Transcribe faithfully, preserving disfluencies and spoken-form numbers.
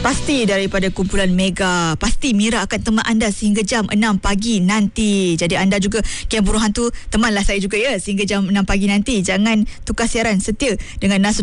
Pasti daripada kumpulan Mega, pasti Mira akan teman anda sehingga jam enam pagi nanti. Jadi anda juga, Kem Buruh Hantu, temanlah saya juga ya sehingga jam enam pagi nanti. Jangan tukar siaran, setia dengan Nasional